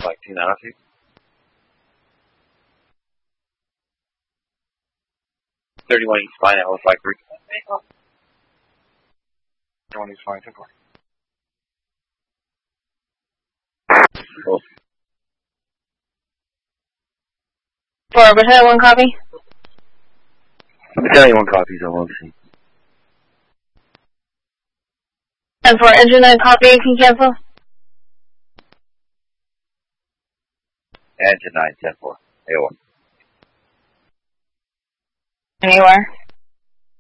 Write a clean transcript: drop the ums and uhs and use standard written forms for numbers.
Flight 292. East Flight Hour Flight 3. 31 East Flight 2. Cool. 4 Battalion 1 copy. Battalion 1 copies on one scene. 10-4 Engine 9 copy, can you cancel? Engine 9, 10-4. AOR. Anywhere.